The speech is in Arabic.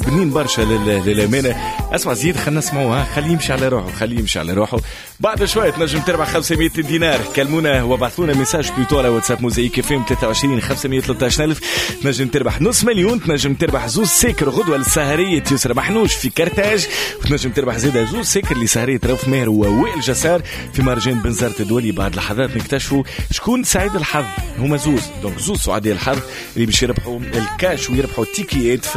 بنين برشا للأمانة. اسمع زيد خلنا نسمعوها. خليه يمشي على روحه. بعد شوية تنجم تربح 500 دينار. كلمونا وابعثونا ميساج بلوتو على واتساب موزايك FM 23 513,000. تنجم تربح نص مليون. تنجم تربح زوز سكر غدوة لسهرية يسرى محنوش في كرتاج. وتنجم تربح زيادة زوز سكر لسهرية روف ماهر ووائل جسار في مهرجان بنزرة الدولي. بعد لحظات نكتشفوا شكون سعيد الحظ. هما زوز سعداء الحظ اللي باش يربحوا الكاش ويربحوا التيكيات في